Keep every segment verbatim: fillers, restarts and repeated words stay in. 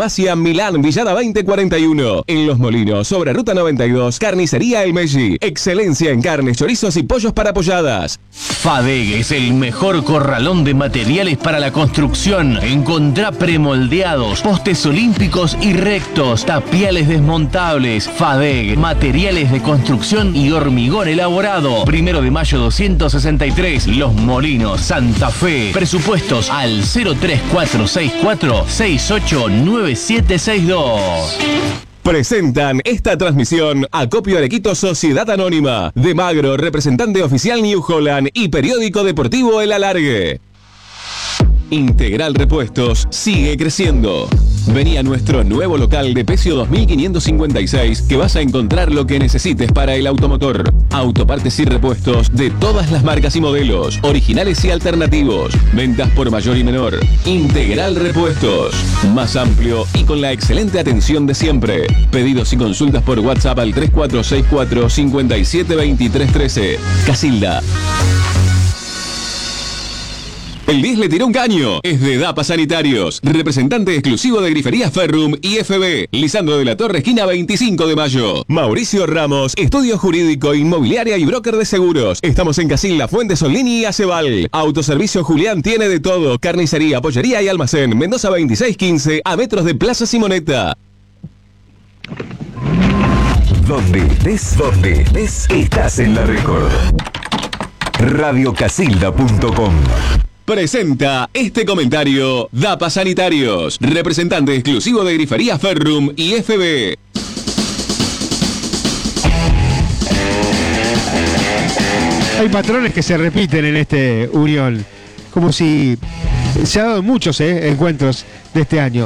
Farmacia Milán, Villada veinte cuarenta y uno. En Los Molinos, sobre Ruta noventa y dos, Carnicería El Meggi. Excelencia en carnes, chorizos y pollos para polladas. FADEG es el mejor corralón de materiales para la construcción. Encontrá premoldeados, postes olímpicos y rectos, tapiales desmontables. FADEG, materiales de construcción y hormigón elaborado. Primero de mayo doscientos sesenta y tres, Los Molinos, Santa Fe. Presupuestos al cero tres cuatro seis cuatro seis ocho nueve siete seis dos. Presentan esta transmisión Acopio Arequito Sociedad Anónima, De Magro, representante oficial New Holland y periódico deportivo El Alargue. Integral Repuestos sigue creciendo. Vení a nuestro nuevo local de Pecio dos mil quinientos cincuenta y seis, que vas a encontrar lo que necesites para el automotor. Autopartes y repuestos de todas las marcas y modelos, originales y alternativos. Ventas por mayor y menor. Integral Repuestos. Más amplio y con la excelente atención de siempre. Pedidos y consultas por WhatsApp al tres cuatro seis cuatro cinco siete dos tres uno tres. Casilda. El diez le tiró un caño. Es de DAPA Sanitarios. Representante exclusivo de Griferías Ferrum y F B. Lisandro de la Torre, esquina veinticinco de mayo. Mauricio Ramos, estudio jurídico, inmobiliaria y broker de seguros. Estamos en Casilda, Fuente Solini y Aceval. Autoservicio Julián tiene de todo. Carnicería, pollería y almacén. Mendoza veintiséis quince, a metros de Plaza Simoneta. Donde estés, donde estés, estás en la Record. radio casilda punto com. Presenta este comentario DAPA Sanitarios, representante exclusivo de Griferías Ferrum y F B. Hay patrones que se repiten en este Unión, como si se ha dado en muchos eh, encuentros de este año.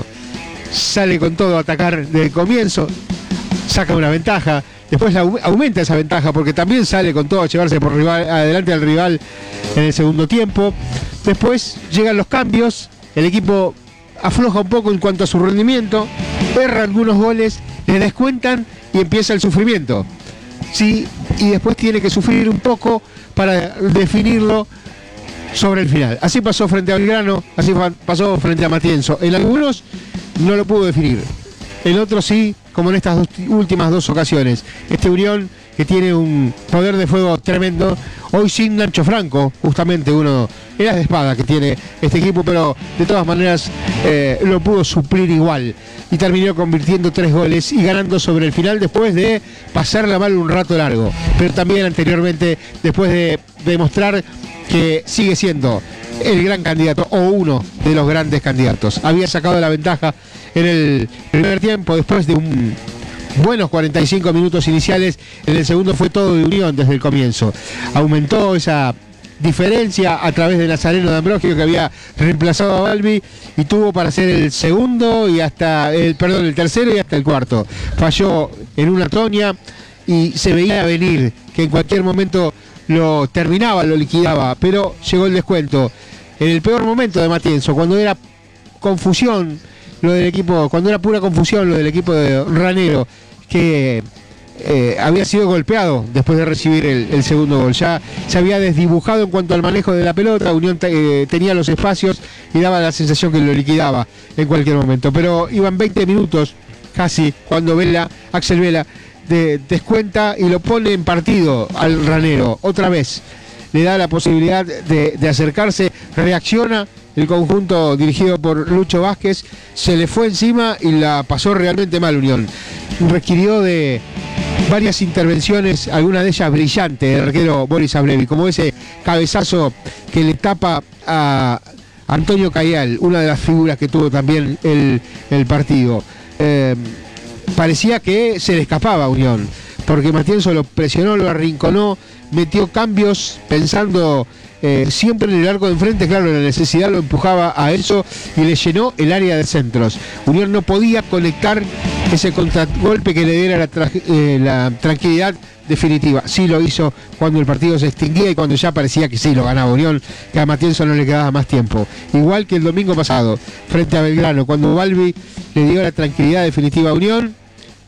Sale con todo a atacar desde el comienzo, saca una ventaja, después la, aumenta esa ventaja porque también sale con todo a llevarse por rival, adelante al rival en el segundo tiempo. Después llegan los cambios, el equipo afloja un poco en cuanto a su rendimiento, erra algunos goles, le descuentan y empieza el sufrimiento. Sí, y después tiene que sufrir un poco para definirlo sobre el final. Así pasó frente a Belgrano, así pasó frente a Matienzo. En algunos no lo pudo definir, en otros sí, como en estas dos, últimas dos ocasiones. Este Unión, que tiene un poder de fuego tremendo, hoy sin Nacho Franco, justamente uno era de espada que tiene este equipo, pero de todas maneras eh, lo pudo suplir igual y terminó convirtiendo tres goles y ganando sobre el final después de pasarla mal un rato largo, pero también anteriormente después de demostrar que sigue siendo el gran candidato o uno de los grandes candidatos. Había sacado la ventaja en el primer tiempo después de un buenos cuarenta y cinco minutos iniciales. En el segundo fue todo de Unión desde el comienzo. Aumentó esa diferencia a través de Nazareno de Ambrosio, que había reemplazado a Balbi y tuvo para hacer el segundo y hasta el perdón el tercero y hasta el cuarto. Falló en una toña y se veía venir que en cualquier momento lo terminaba, lo liquidaba, pero llegó el descuento en el peor momento de Matienzo, cuando era confusión lo del equipo, cuando era pura confusión lo del equipo de Ranero, que eh, había sido golpeado después de recibir el, el segundo gol. Ya se había desdibujado en cuanto al manejo de la pelota. Unión eh, tenía los espacios y daba la sensación que lo liquidaba en cualquier momento, pero iban veinte minutos casi cuando Vela, Axel Vela de, descuenta y lo pone en partido al Ranero otra vez. Le da la posibilidad de, de acercarse, reacciona el conjunto dirigido por Lucho Vázquez, se le fue encima y la pasó realmente mal Unión. Requirió de varias intervenciones, algunas de ellas brillantes, del arquero Boris Ablevi, como ese cabezazo que le tapa a Antonio Cayal, una de las figuras que tuvo también el, el partido. Eh, parecía que se le escapaba a Unión, porque Matienzo lo presionó, lo arrinconó, metió cambios pensando eh, siempre en el arco de enfrente. Claro, la necesidad lo empujaba a eso y le llenó el área de centros. Unión no podía conectar ese contragolpe que le diera la, tra eh, la tranquilidad definitiva. Sí lo hizo cuando el partido se extinguía y cuando ya parecía que sí lo ganaba Unión, que a Matienzo no le quedaba más tiempo. Igual que el domingo pasado frente a Belgrano, cuando Balbi le dio la tranquilidad definitiva a Unión.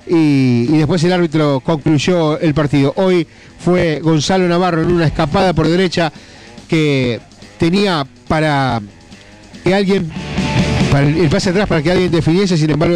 Y, y después el árbitro concluyó el partido. Hoy fue Gonzalo Navarro en una escapada por derecha que tenía para que alguien, para el pase atrás para que alguien definiese, sin embargo